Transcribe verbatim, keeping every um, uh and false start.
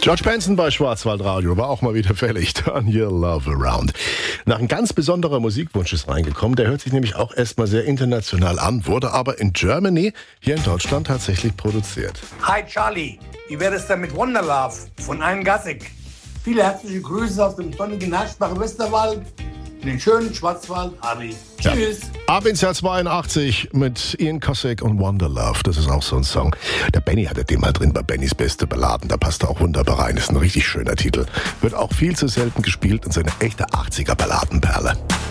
George Benson bei Schwarzwaldradio war auch mal wieder fällig. Turn your love around. Nach ein ganz besonderer Musikwunsch ist reingekommen. Der hört sich nämlich auch erstmal sehr international an, wurde aber in Germany, hier in Deutschland, tatsächlich produziert. Hi Charlie, wie wäre es denn mit Wonderlove von Ein Gassig? Viele herzliche Grüße aus dem sonnigen Haschbach Westerwald in den schönen Schwarzwald. Adi. Tschüss. Ja. Ab ins Jahr zweiundachtzig mit Ian Cossack und Wonderlove. Das ist auch so ein Song. Der Benny hatte den mal drin bei Bennys beste Balladen. Da passt er auch wunderbar rein. Das ist ein richtig schöner Titel. Wird auch viel zu selten gespielt und so eine echte achtziger Balladenperle.